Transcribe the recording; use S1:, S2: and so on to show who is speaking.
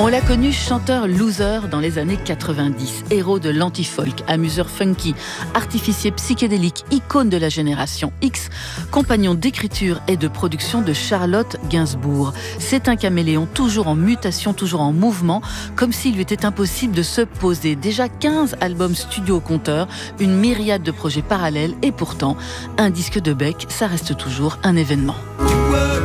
S1: On l'a connu chanteur loser dans les années 90, héros de l'anti-folk, amuseur funky, artificier psychédélique, icône de la génération X, compagnon d'écriture et de production de Charlotte Gainsbourg. C'est un caméléon toujours en mutation, toujours en mouvement, comme s'il lui était impossible de se poser. Déjà 15 albums studio au compteur, une myriade de projets parallèles et pourtant, un disque de Beck, ça reste toujours un événement.